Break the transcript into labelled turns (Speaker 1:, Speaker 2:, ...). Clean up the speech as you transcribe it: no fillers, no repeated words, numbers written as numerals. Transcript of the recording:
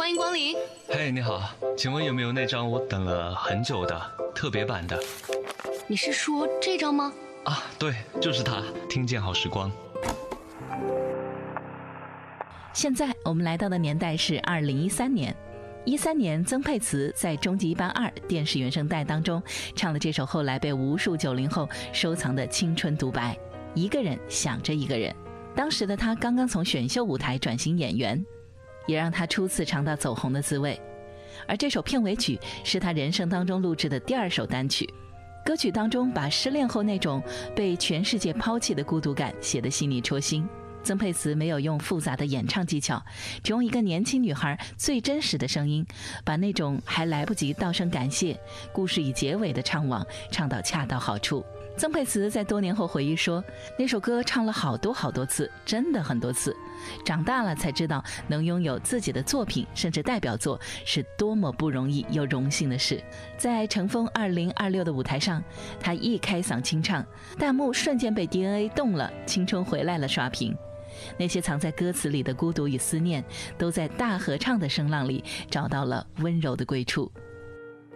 Speaker 1: 欢迎光临。
Speaker 2: 嘿，你好，请问有没有那张我等了很久的特别版的？
Speaker 1: 你是说这张吗？
Speaker 2: 啊，对，就是它，听见好时光。
Speaker 3: 现在我们来到的年代是2013年。13年，曾沛慈在《终极一班2》电视原声带当中唱了这首后来被无数90后收藏的青春独白，一个人想着一个人。当时的他刚刚从选秀舞台转型演员，也让他初次尝到走红的滋味。而这首片尾曲是他人生当中录制的第2首单曲，歌曲当中把失恋后那种被全世界抛弃的孤独感写得细腻戳心。曾沛慈没有用复杂的演唱技巧，只用一个年轻女孩最真实的声音，把那种还来不及道声感谢，故事已结尾的怅惘唱到恰到好处。曾沛慈在多年后回忆说，那首歌唱了好多次，真的很多次。长大了才知道，能拥有自己的作品甚至代表作是多么不容易又荣幸的事。在乘风2026的舞台上，他一开嗓清唱，弹幕瞬间被 DNA 动了，青春回来了刷屏。那些藏在歌词里的孤独与思念，都在大合唱的声浪里找到了温柔的归处。